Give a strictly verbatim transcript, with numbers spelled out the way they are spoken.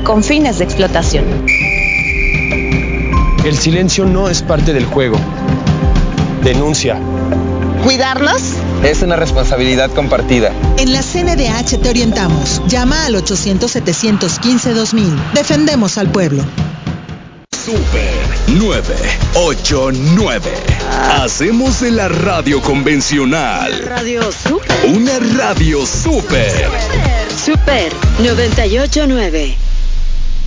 con fines de explotación. El silencio no es parte del juego. Denuncia. ¿Cuidarnos? Es una responsabilidad compartida. En la C N D H te orientamos. Llama al ochocientos, setecientos quince, dos mil. Defendemos al pueblo. Super nueve ocho nueve. Hacemos de la radio convencional Una radio super. una radio super. Super noventa y ocho nueve.